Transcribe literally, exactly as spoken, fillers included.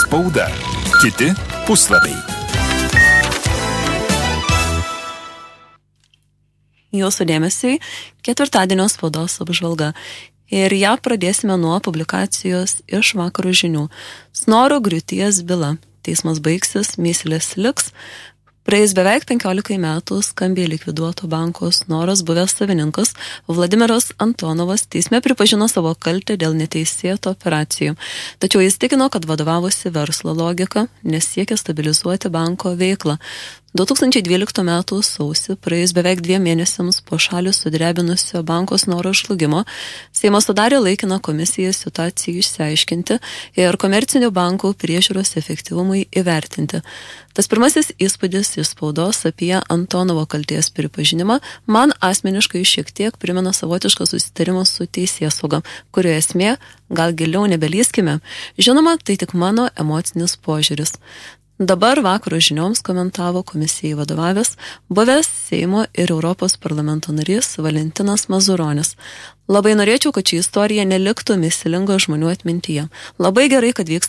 Spauda. Kiti puslapiai. Jūsų dėmesiui ketvirtadienio spaudos apžvalga. Ir ją pradėsime nuo publikacijos iš Vakaro žinių. Snoro griūties byla. Teismas baigsis, mįslės liks. Praėjus beveik penkiolikai metų skambiai likviduoto banko Snoras buvęs savininkas Vladimiras Antonovas teisme pripažino savo kaltę dėl neteisėto operacijų. Tačiau jis tikino, kad vadovavosi verslo logika, nes siekė stabilizuoti banko veiklą. du tūkstančiai dvyliktų metų sausį, praėjus beveik dviem mėnesiams po šalį sudrebinusio banko Snoro žlugimo, Seimas sudarė laikiną komisiją situacijai išsiaiškinti ir komercinių bankų priežiūros efektyvumui įvertinti. Tas pirmasis įspūdis iš spaudos apie Antonovo kaltės pripažinimą man asmeniškai šiek tiek primena savotišką susitarimą su teisėsauga, kurio esmė gal giliau nebelyskime. Žinoma, tai tik mano emocinis požiūris. Dabar Vakaro žinioms komentavo komisijai vadovavęs buvęs Seimo ir Europos parlamento narys Valentinas Mazuronis. Labai norėčiau, kad ši istorija neliktų mįslinga žmonių atmintyje. Labai gerai, kad vyks